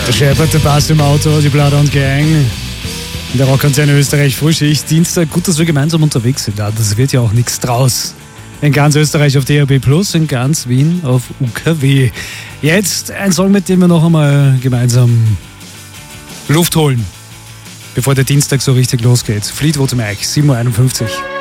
Shepard, der Bass im Auto, die Bloodhound Gang. Der Rockkonzern Österreich Frühschicht. Dienstag, gut, dass wir gemeinsam unterwegs sind. Ja, das wird ja auch nichts draus. In ganz Österreich auf DAB+, in ganz Wien auf UKW. Jetzt ein Song, mit dem wir noch einmal gemeinsam Luft holen, bevor der Dienstag so richtig losgeht. Fleetwood Mac, 7.51 Uhr.